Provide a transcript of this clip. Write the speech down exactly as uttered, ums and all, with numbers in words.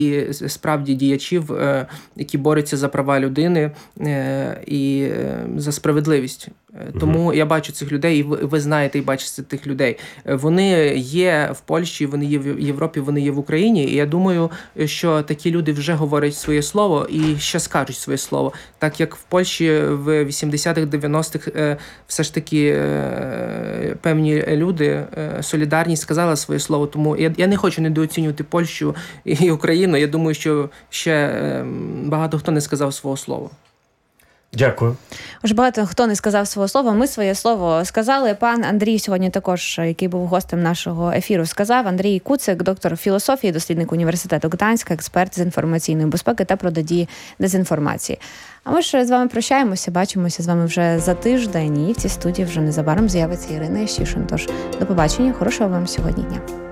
і справді діячів, які борються за права людини і за справедливість. Тому угу. я бачу цих людей, і ви, ви знаєте і бачите тих людей. Вони є в Польщі, вони є в Європі, вони є в Україні. І я думаю, що такі люди вже говорять своє слово і ще скажуть своє слово. Так як в Польщі в вісімдесятих, дев'яностих все ж таки певні люди, солідарність, сказала своє слово. Тому я, я не хочу недооцінювати Польщу і Україну. Я думаю, що ще багато хто не сказав свого слова. Дякую. Уже багато хто не сказав свого слова. Ми своє слово сказали. Пан Андрій сьогодні також, який був гостем нашого ефіру, сказав. Андрій Куцик, доктор філософії, дослідник університету Гданська, експерт з інформаційної безпеки та протидії дезінформації. А ми ж з вами прощаємося, бачимося з вами вже за тиждень. І в цій студії вже незабаром з'явиться Ірина Єщишин. Тож до побачення, хорошого вам сьогодні дня.